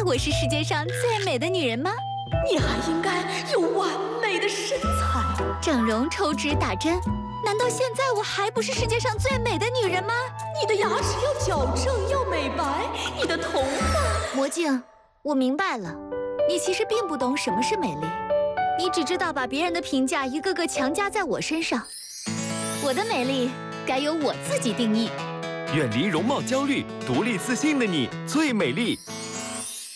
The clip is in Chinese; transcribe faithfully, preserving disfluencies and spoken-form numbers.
我是世界上最美的女人吗？ 你还应该有完美的身材。 整容、抽脂、打针，难道现在我还不是世界上最美的女人吗？ 你的牙齿要矫正，要美白，你的头发…… 魔镜，我明白了，你其实并不懂什么是美丽，你只知道把别人的评价一个个强加在我身上。我的美丽该由我自己定义。 远离容貌焦虑，独立自信的你最美丽。